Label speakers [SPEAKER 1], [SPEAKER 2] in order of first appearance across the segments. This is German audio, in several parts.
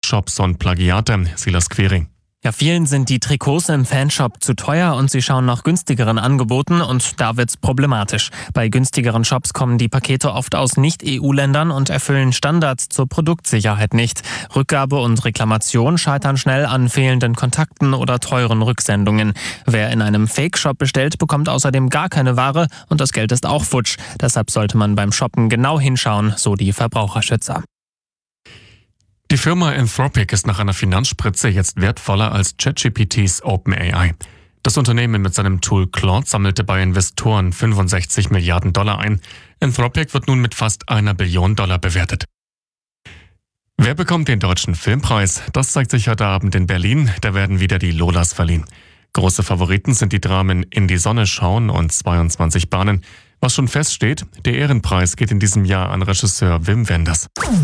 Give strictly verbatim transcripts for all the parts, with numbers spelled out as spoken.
[SPEAKER 1] Fake-Shops und Plagiate. Silas Quering.
[SPEAKER 2] Ja, vielen sind die Trikots im Fanshop zu teuer und sie schauen nach günstigeren Angeboten und da wird's problematisch. Bei günstigeren Shops kommen die Pakete oft aus Nicht-E U-Ländern und erfüllen Standards zur Produktsicherheit nicht. Rückgabe und Reklamation scheitern schnell an fehlenden Kontakten oder teuren Rücksendungen. Wer in einem Fake-Shop bestellt, bekommt außerdem gar keine Ware und das Geld ist auch futsch. Deshalb sollte man beim Shoppen genau hinschauen, so die Verbraucherschützer.
[SPEAKER 1] Die Firma Anthropic ist nach einer Finanzspritze jetzt wertvoller als ChatGPTs OpenAI. Das Unternehmen mit seinem Tool Claude sammelte bei Investoren fünfundsechzig Milliarden Dollar ein. Anthropic wird nun mit fast einer Billion Dollar bewertet. Wer bekommt den Deutschen Filmpreis? Das zeigt sich heute Abend in Berlin. Da werden wieder die Lolas verliehen. Große Favoriten sind die Dramen In die Sonne schauen und zweiundzwanzig Bahnen. Was schon feststeht, der Ehrenpreis geht in diesem Jahr an Regisseur Wim Wenders.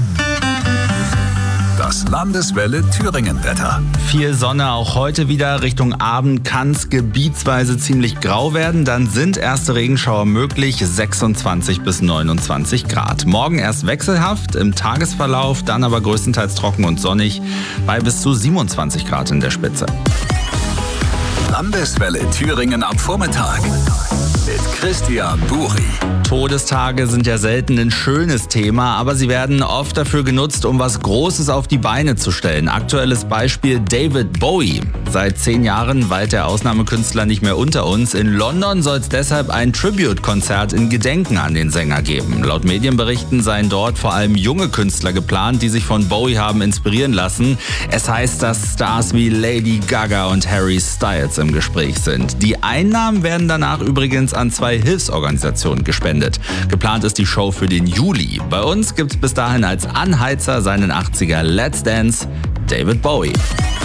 [SPEAKER 3] Das Landeswelle Thüringen-Wetter.
[SPEAKER 4] Viel Sonne auch heute wieder. Richtung Abend kann es gebietsweise ziemlich grau werden. Dann sind erste Regenschauer möglich. sechsundzwanzig bis neunundzwanzig Grad. Morgen erst wechselhaft, im Tagesverlauf dann aber größtenteils trocken und sonnig bei bis zu siebenundzwanzig Grad in der Spitze.
[SPEAKER 3] Landeswelle Thüringen am Vormittag mit Christian Buri.
[SPEAKER 4] Todestage sind ja selten ein schönes Thema, aber sie werden oft dafür genutzt, um was Großes auf die Beine zu stellen. Aktuelles Beispiel David Bowie. Seit zehn Jahren weilt der Ausnahmekünstler nicht mehr unter uns. In London soll es deshalb ein Tribute-Konzert in Gedenken an den Sänger geben. Laut Medienberichten seien dort vor allem junge Künstler geplant, die sich von Bowie haben inspirieren lassen. Es heißt, dass Stars wie Lady Gaga und Harry Styles im Gespräch sind. Die Einnahmen werden danach übrigens an zwei Hilfsorganisationen gespendet. Geplant ist die Show für den Juli. Bei uns gibt's bis dahin als Anheizer seinen achtziger Let's Dance David Bowie.